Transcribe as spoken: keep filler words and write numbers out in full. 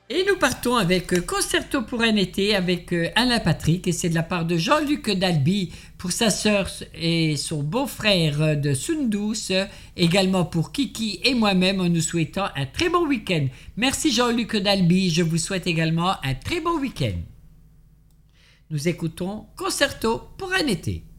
Et nous partons avec euh, Concerto pour un été avec euh, Alain Patrick et c'est de la part de Jean-Luc Dalby pour sa sœur et son beau-frère euh, de Sundus, euh, également pour Kiki et moi-même en nous souhaitant un très bon week-end. Merci Jean-Luc Dalby, je vous souhaite également un très bon week-end. Nous écoutons Concerto pour un été.